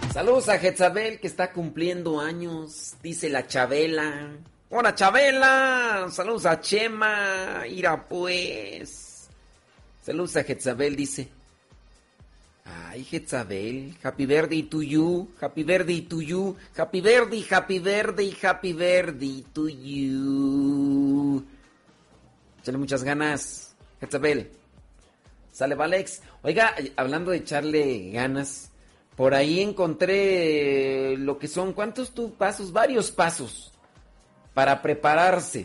Saludos a Jezabel que está cumpliendo años, dice la Chabela. ¡Hola, Chabela! Saludos a Chema, ira pues. Saludos a Jezabel, dice. Ay, Jezabel, happy birthday to you, happy birthday to you, happy birthday, happy birthday, happy birthday to you. Échale muchas ganas, Jezabel. Sale, Valex. Oiga, hablando de echarle ganas, por ahí encontré lo que son, ¿cuántos pasos? Varios pasos para prepararse.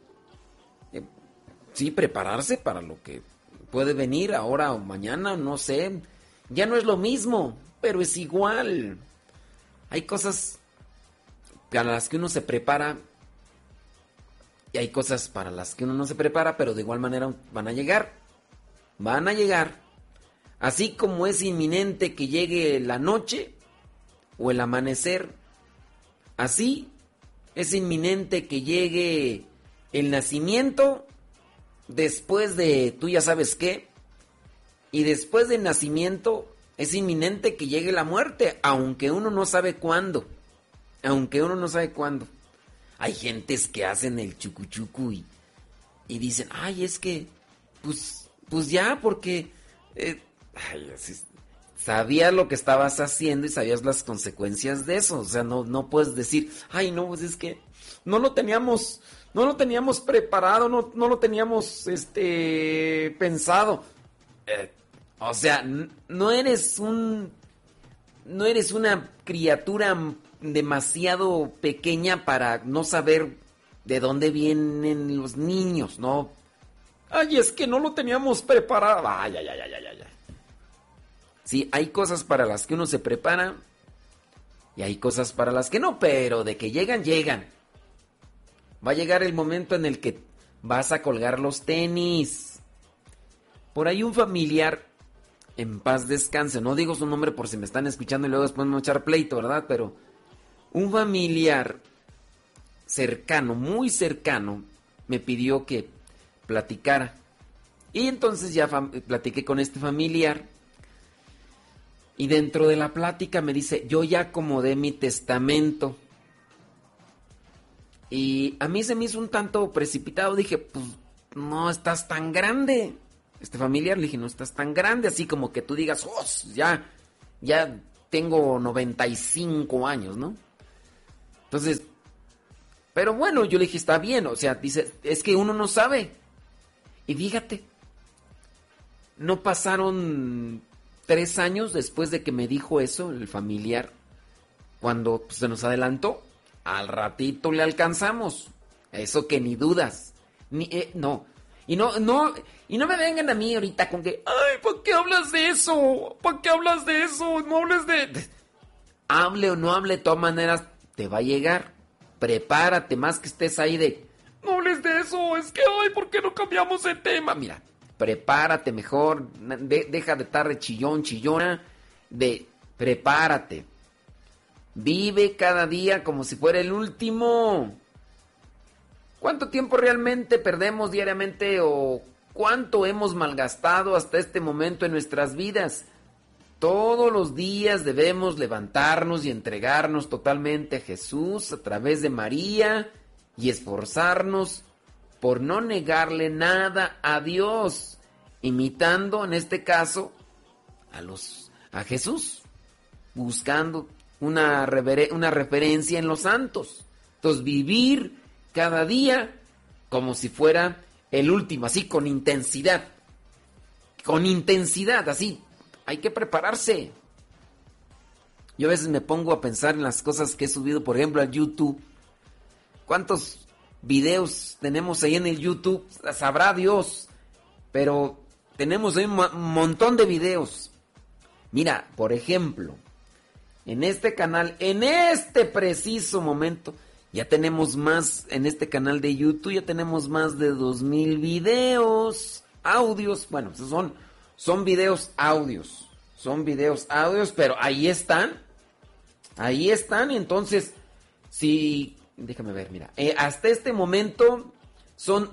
Sí, prepararse para lo que puede venir ahora o mañana, no sé. Ya no es lo mismo, pero es igual. Hay cosas para las que uno se prepara y hay cosas para las que uno no se prepara, pero de igual manera van a llegar. Van a llegar. Así como es inminente que llegue la noche o el amanecer, así es inminente que llegue el nacimiento después de tú ya sabes qué. Y después del nacimiento es inminente que llegue la muerte, aunque uno no sabe cuándo. Aunque uno no sabe cuándo. Hay gentes que hacen el chucuchucu y dicen, ay, es que, pues ya, porque sabías lo que estabas haciendo y sabías las consecuencias de eso. O sea, no puedes decir, ay, no, pues es que no lo teníamos preparado, no lo teníamos pensado. O sea, no eres una criatura demasiado pequeña para no saber de dónde vienen los niños, ¿no? Ay, es que no lo teníamos preparado. Ay. Sí, hay cosas para las que uno se prepara y hay cosas para las que no, pero de que llegan. Va a llegar el momento en el que vas a colgar los tenis. Por ahí un familiar, en paz descanse, no digo su nombre por si me están escuchando y luego después me van a echar pleito, ¿verdad? Pero un familiar cercano, muy cercano, me pidió que platicara. Y entonces ya platiqué con este familiar. Y dentro de la plática me dice, yo ya acomodé mi testamento. Y a mí se me hizo un tanto precipitado. Dije, pues no estás tan grande. Este familiar le dije, no estás tan grande. Así como que tú digas, oh, ya tengo 95 años, ¿no? Entonces, pero bueno, yo le dije, está bien. O sea, dice, es que uno no sabe. Y fíjate, no pasaron 3 años después de que me dijo eso el familiar, cuando pues, se nos adelantó, al ratito le alcanzamos. Eso que ni dudas. No. Y no me vengan a mí ahorita con que, ay, ¿por qué hablas de eso? ¿Por qué hablas de eso? No hables de... Hable o no hable, de todas maneras, te va a llegar. Prepárate, más que estés ahí de, no hables de eso, es que, ay, ¿por qué no cambiamos de tema? Mira, prepárate mejor, deja de estar de chillona, prepárate. Vive cada día como si fuera el último. ¿Cuánto tiempo realmente perdemos diariamente o cuánto hemos malgastado hasta este momento en nuestras vidas? Todos los días debemos levantarnos y entregarnos totalmente a Jesús a través de María y esforzarnos por no negarle nada a Dios, imitando en este caso a Jesús, buscando una referencia en los santos. Entonces vivir cada día como si fuera el último, así con intensidad, así. Hay que prepararse. Yo a veces me pongo a pensar en las cosas que he subido, por ejemplo, a YouTube. ¿Cuántos videos tenemos ahí en el YouTube? Sabrá Dios. Pero tenemos ahí un montón de videos. Mira, por ejemplo, en este canal, en este preciso momento, ya tenemos más, en este canal de YouTube, ya tenemos más de 2,000 videos, audios. Bueno, son videos audios. Son videos audios, pero ahí están. Ahí están. Y entonces, si... Déjame ver, mira. Hasta este momento son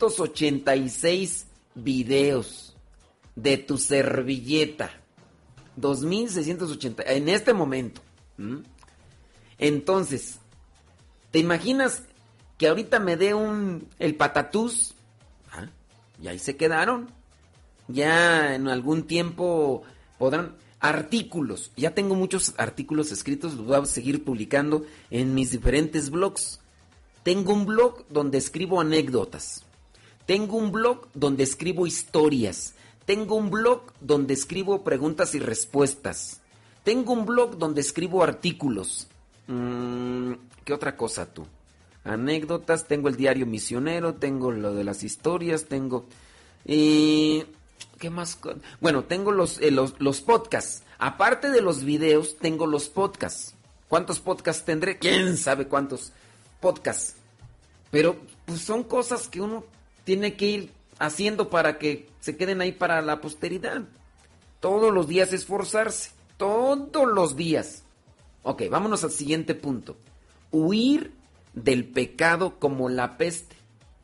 2,686 videos de tu servilleta. 2,680 en este momento. Entonces, ¿te imaginas que ahorita me dé el patatús? Y ahí se quedaron. Ya en algún tiempo podrán... Artículos. Ya tengo muchos artículos escritos, los voy a seguir publicando en mis diferentes blogs. Tengo un blog donde escribo anécdotas. Tengo un blog donde escribo historias. Tengo un blog donde escribo preguntas y respuestas. Tengo un blog donde escribo artículos. ¿Qué otra cosa tú? Anécdotas, tengo el diario misionero, tengo lo de las historias, tengo... ¿qué más? Bueno, tengo los podcasts. Aparte de los videos, tengo los podcasts. ¿Cuántos podcasts tendré? ¿Quién sabe cuántos podcasts? Pero pues son cosas que uno tiene que ir haciendo para que se queden ahí para la posteridad. Todos los días esforzarse. Todos los días. Ok, vámonos al siguiente punto. Huir del pecado como la peste.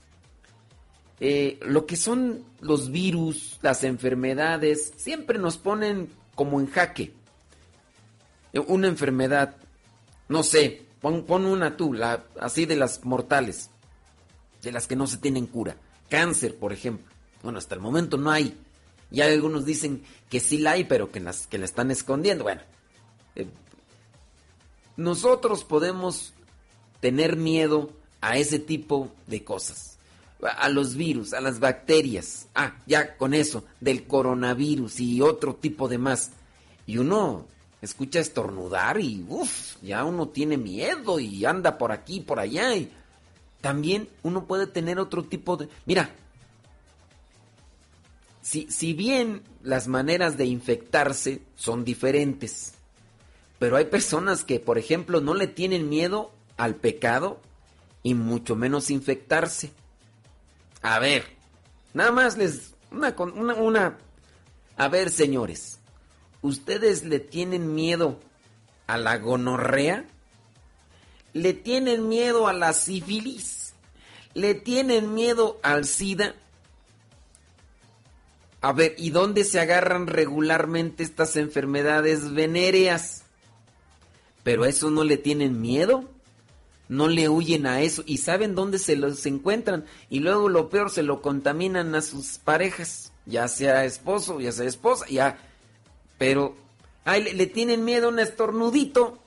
Lo que son los virus, las enfermedades, siempre nos ponen como en jaque. Una enfermedad, no sé, pon una tú, así de las mortales, de las que no se tienen cura. Cáncer, por ejemplo. Bueno, hasta el momento no hay. Ya algunos dicen que sí la hay, pero que la están escondiendo. Bueno, nosotros podemos tener miedo a ese tipo de cosas. A los virus, a las bacterias. Ya con eso, del coronavirus y otro tipo de más. Y uno escucha estornudar y ya uno tiene miedo y anda por aquí, por allá. Y también uno puede tener otro tipo de... Mira, si bien las maneras de infectarse son diferentes, pero hay personas que, por ejemplo, no le tienen miedo al pecado y mucho menos infectarse. A ver, nada más a ver, señores, ¿ustedes le tienen miedo a la gonorrea? ¿Le tienen miedo a la sífilis? ¿Le tienen miedo al SIDA? A ver, ¿y dónde se agarran regularmente estas enfermedades venéreas? ¿Pero a eso no le tienen miedo? No le huyen a eso y saben dónde se los encuentran y luego lo peor se lo contaminan a sus parejas, ya sea esposo, ya sea esposa, ya, pero le tienen miedo a un estornudito.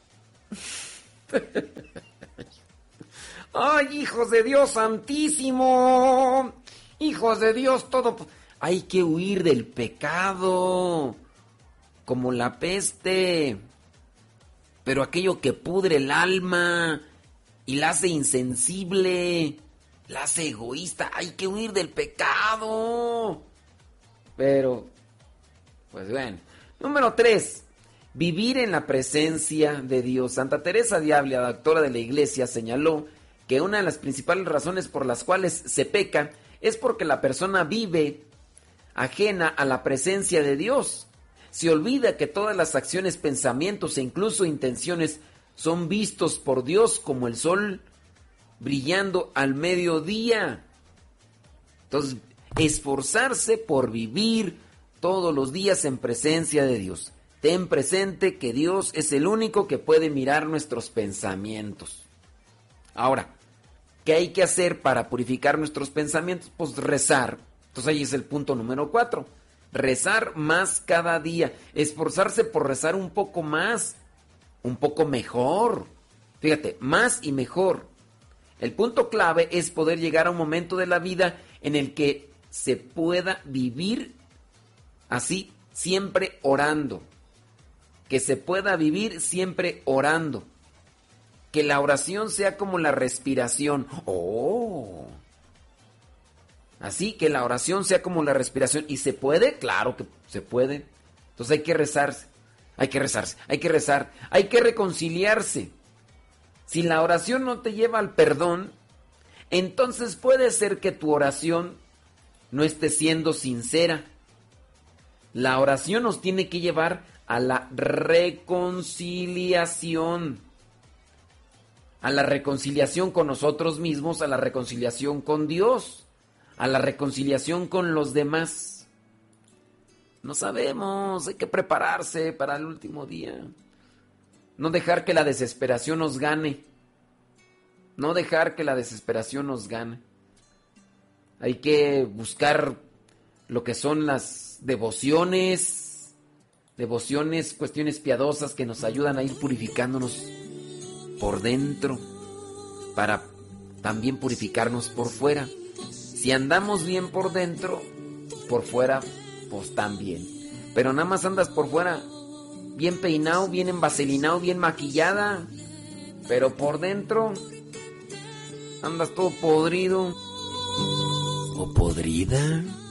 Ay, hijos de Dios santísimo, hijos de Dios todo, hay que huir del pecado como la peste, pero aquello que pudre el alma y la hace insensible, la hace egoísta. Hay que huir del pecado. Pero, pues bueno. Número 3. Vivir en la presencia de Dios. Santa Teresa de Ávila, doctora de la Iglesia, señaló que una de las principales razones por las cuales se peca es porque la persona vive ajena a la presencia de Dios. Se olvida que todas las acciones, pensamientos e incluso intenciones son vistos por Dios como el sol brillando al mediodía. Entonces, esforzarse por vivir todos los días en presencia de Dios. Ten presente que Dios es el único que puede mirar nuestros pensamientos. Ahora, ¿qué hay que hacer para purificar nuestros pensamientos? Pues rezar. Entonces ahí es el punto número 4. Rezar más cada día. Esforzarse por rezar un poco más. Un poco mejor. Fíjate, más y mejor. El punto clave es poder llegar a un momento de la vida en el que se pueda vivir así, siempre orando. Que se pueda vivir siempre orando. Que la oración sea como la respiración. ¡Oh! Así que la oración sea como la respiración. ¿Y se puede? Claro que se puede. Entonces hay que rezarse. Hay que rezarse, hay que rezar, hay que reconciliarse. Si la oración no te lleva al perdón, entonces puede ser que tu oración no esté siendo sincera. La oración nos tiene que llevar a la reconciliación. A la reconciliación con nosotros mismos, a la reconciliación con Dios, a la reconciliación con los demás. No sabemos, hay que prepararse para el último día. No dejar que la desesperación nos gane. No dejar que la desesperación nos gane. Hay que buscar lo que son las devociones, cuestiones piadosas que nos ayudan a ir purificándonos por dentro para también purificarnos por fuera. Si andamos bien por dentro, por fuera, pues también. Pero nada más andas por fuera bien peinado, bien envaselinado, bien maquillada, pero por dentro andas todo podrido o podrida.